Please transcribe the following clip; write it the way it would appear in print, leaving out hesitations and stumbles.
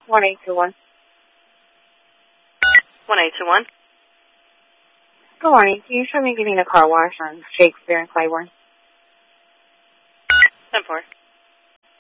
1821. 1821. Good morning. Can you show me getting a car wash on Shakespeare and Claiborne? 10-4.